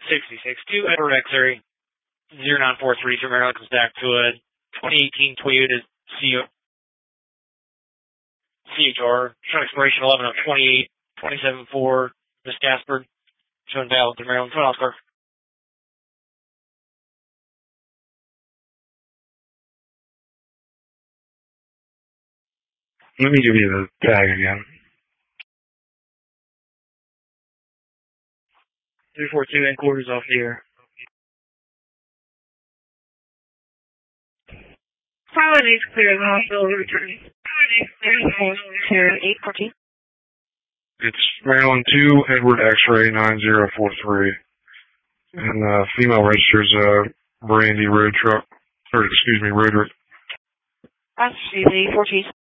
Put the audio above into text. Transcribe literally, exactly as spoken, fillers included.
sixty-six two Edward X-ray zero nine four three from Maryland comes back to a twenty eighteen Toyota C H R. Showing expiration eleven of twenty-eight twenty-seven for Miss Gaspard. Showing valid to Maryland. Come on, Oscar. Let me give you the tag again. three four two and quarters off the air. Pilot is clear of the hospital return. Pilot is clear of the hospital return. eight fourteen. It's Maryland two, Edward X-ray nine zero four three. And uh, female registers uh, Brandy road truck, or excuse me, Roderick. I see the fourteen.